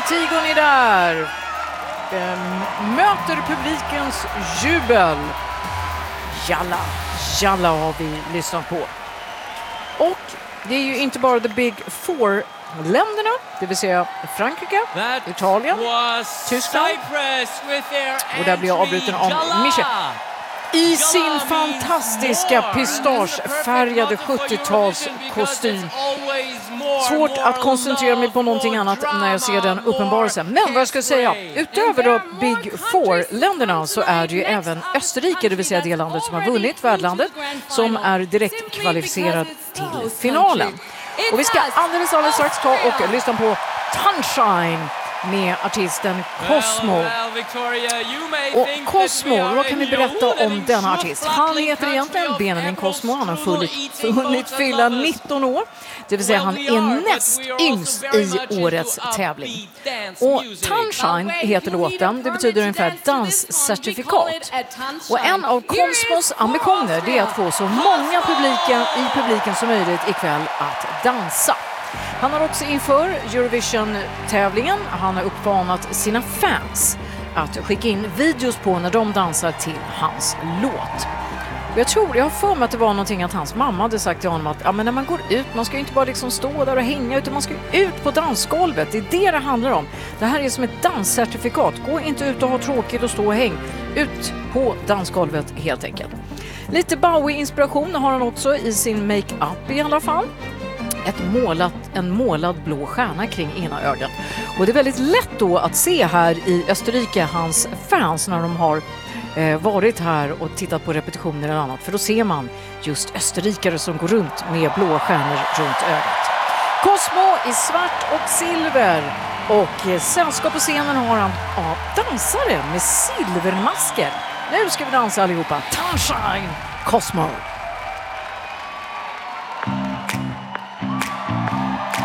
Antigone där. Möter publikens jubel. Jalla, jalla har vi lyssnat på. Och det är ju inte bara the big four-länderna, det vill säga Frankrike, Italien, Tyskland. Och där blir jag avbruten av Michel. I sin fantastiska pistagefärgade 70-tals kostym. Svårt att koncentrera mig på någonting annat när jag ser den uppenbarelsen. Men vad jag ska säga, utöver de Big Four-länderna så är det ju även Österrike, det vill säga det landet som har vunnit värdlandet, som är direkt kvalificerad till finalen. Och vi ska alldeles strax ta och lyssna på Sunshine med artisten Cosmo. Och Cosmo, vad kan vi berätta om denna artist? Han heter egentligen Benjamin Cosmo. Han har hunnit fylla 19 år. Det vill säga han är näst yngst i årets tävling. Och Sunshine heter låten. Det betyder ungefär danscertifikat. Och en av Cosmos ambitioner är att få så många i publiken som möjligt ikväll att dansa. Han har också inför Eurovision-tävlingen han har uppmanat sina fans att skicka in videos på när de dansar till hans låt. Jag har för mig att det var någonting att hans mamma hade sagt till honom att men när man går ut, man ska ju inte bara liksom stå där och hänga utan man ska ut på dansgolvet. Det är det handlar om. Det här är som ett danscertifikat. Gå inte ut och ha tråkigt och stå och häng. Ut på dansgolvet helt enkelt. Lite Bowie-inspiration har han också i sin make-up i alla fall. En målad blå stjärna kring ena ögat. Och det är väldigt lätt då att se här i Österrike hans fans när de har varit här och tittat på repetitioner eller annat. För då ser man just österrikare som går runt med blå stjärnor runt ögat. Cosmo i svart och silver. Och sällskap på scenen har han dansare med silvermasker. Nu ska vi dansa allihopa. Sunshine, Cosmo.